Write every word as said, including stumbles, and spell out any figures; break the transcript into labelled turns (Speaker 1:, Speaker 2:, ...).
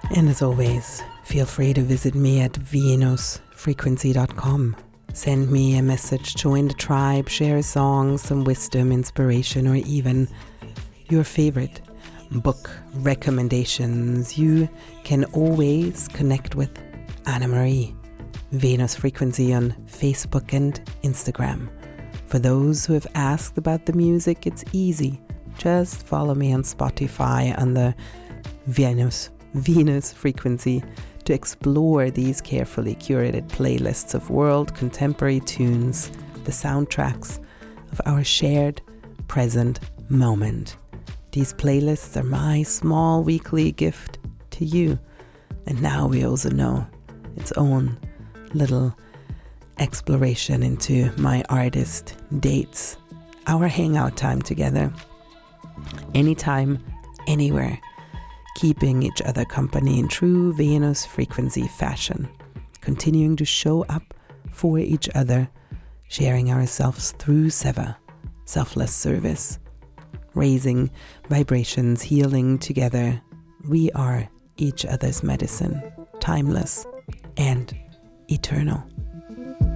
Speaker 1: And as always, feel free to visit me at venus frequency dot com. Send me a message, join the tribe, share a song, some wisdom, inspiration, or even your favorite book recommendations. You can always connect with Anna Marie, Venus Frequency on Facebook and Instagram. For those who have asked about the music, it's easy. Just follow me on Spotify on the Venus, Venus Frequency to explore these carefully curated playlists of world contemporary tunes, the soundtracks of our shared present moment. These playlists are my small weekly gift to you. And now we also know its own little exploration into my artist dates, our hangout time together, anytime, anywhere, keeping each other company in true Venus Frequency fashion, continuing to show up for each other, sharing ourselves through Seva, selfless service, raising vibrations, healing together. We are each other's medicine, timeless and eternal.